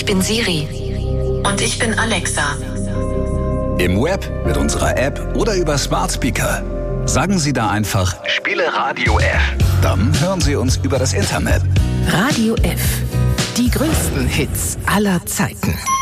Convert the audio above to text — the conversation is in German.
Ich bin Siri. Und ich bin Alexa. Im Web, mit unserer App oder über Smart Speaker. Sagen Sie da einfach Spiele Radio F. Dann hören Sie uns über das Internet. Radio F. Die größten Hits aller Zeiten.